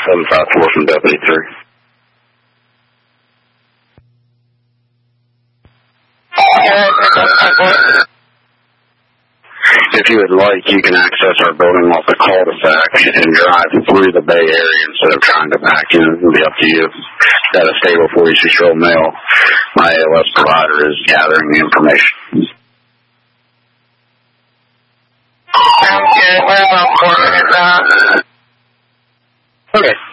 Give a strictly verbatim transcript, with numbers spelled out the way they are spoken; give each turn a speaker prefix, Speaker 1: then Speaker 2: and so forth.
Speaker 1: seven five four from Deputy three. If you would like, you can access our building off the cul-de-sac and drive through the Bay Area instead of trying to back in. It'll be up to you. Got a stable forty-six-year-old male. My A L S provider is gathering the information.
Speaker 2: Okay, where about four minutes out?
Speaker 1: Okay.